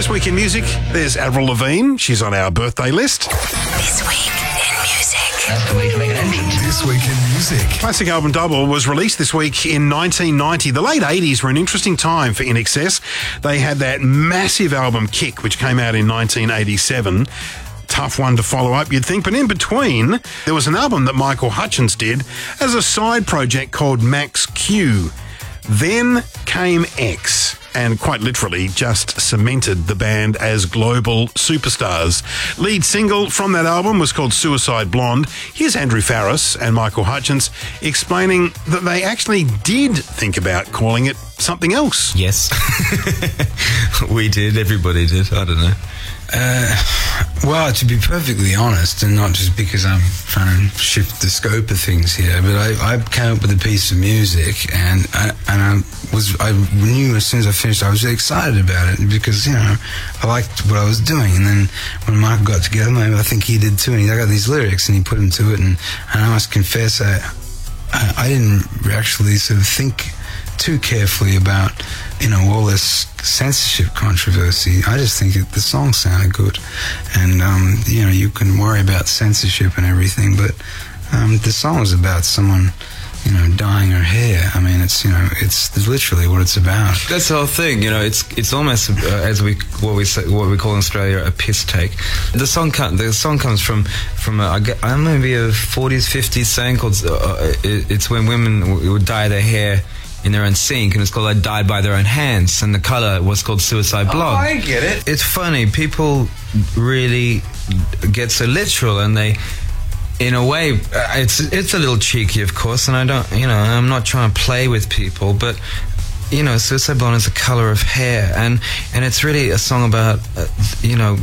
This week in music, there's Avril Lavigne. She's on our birthday list. This week in music. That's the way to make an entrance. This week in music. Classic Album Double was released this week in 1990. The late 80s were an interesting time for INXS. They had that massive album Kick, which came out in 1987. Tough one to follow up, you'd think. But in between, there was an album that Michael Hutchence did as a side project called Max Q. Then came X, and quite literally just cemented the band as global superstars. Lead single from that album was called Suicide Blonde. Here's Andrew Farriss and Michael Hutchence explaining that they actually did think about calling it something else. Yes. We did. Everybody did. I don't know. Well, to be perfectly honest, and not just because I'm trying to shift the scope of things here, but I came up with a piece of music, and I knew as soon as I finished, I was really excited about it because, you know, I liked what I was doing. And then when Michael got together, maybe I think he did too, and I got these lyrics and he put them to it, and I must confess, I didn't actually sort of think too carefully about, you know, all this censorship controversy. I just think the song sounded good, and you know, you can worry about censorship and everything, but the song was about someone, you know, dyeing her hair. I mean, it's, you know, it's literally what it's about. That's the whole thing, you know. It's almost as what we call in Australia a piss take. The song comes from I maybe a 40s 50s saying called it's when women would dye their hair in their own sink, and it's called like dyed by their own hands, and the colour was called Suicide Blonde. Oh, I get it. It's funny, people really get so literal, and they, in a way, it's a little cheeky, of course, and I don't, you know, I'm not trying to play with people, but, you know, Suicide Blonde is a colour of hair, and it's really a song about, you know,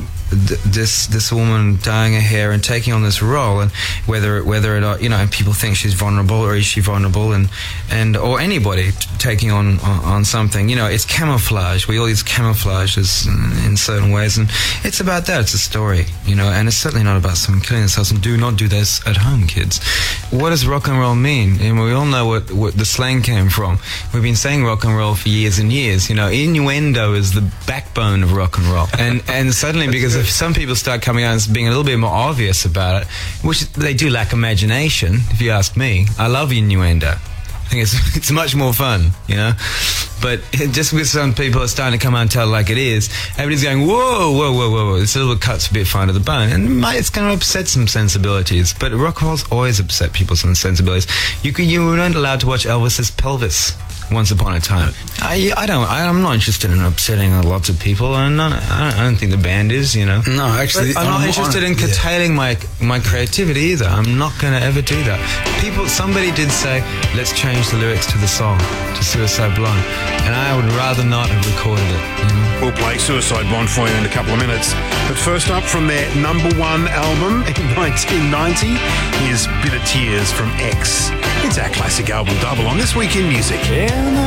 this woman dyeing her hair and taking on this role, and whether or not, you know, people think she's vulnerable, or is she vulnerable, and or anybody taking on something, you know, it's camouflage. We all use camouflages in certain ways, and it's about that. It's a story, you know, and it's certainly not about someone killing themselves. And do not do this at home, kids. What does rock and roll mean? And we all know what the slang came from. We've been saying rock and roll for years and years. You know, innuendo is the backbone of rock and roll, and suddenly, because if some people start coming out and being a little bit more obvious about it, which they do lack imagination, if you ask me. I love innuendo. I think it's much more fun, you know. But just with some people are starting to come out and tell it like it is, everybody's going, whoa, whoa, whoa, whoa. It's a little cuts a bit fine to the bone, and it's going to upset some sensibilities. But rock and roll's always upset people's sensibilities. You weren't allowed to watch Elvis's pelvis once upon a time. I'm not interested in upsetting lots of people, and I don't think the band is, you know. No, actually, but I'm not interested in curtailing my creativity either. I'm not going to ever do that. Somebody did say, let's change the lyrics to the song, to Suicide Blonde, and I would rather not have recorded it, you know? We'll play Suicide Blonde for you in a couple of minutes. But first up, from their #1 album in 1990, here's Bitter Tears from X. It's our classic album double on This Week in Music.